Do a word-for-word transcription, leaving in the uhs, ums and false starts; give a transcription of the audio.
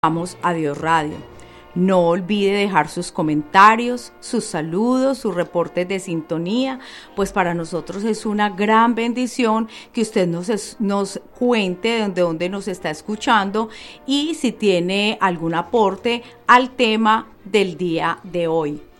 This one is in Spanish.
Vamos a Dios Radio. No olvide dejar sus comentarios, sus saludos, sus reportes de sintonía, pues para nosotros es una gran bendición que usted nos, es, nos cuente de dónde nos está escuchando y si tiene algún aporte al tema del día de hoy.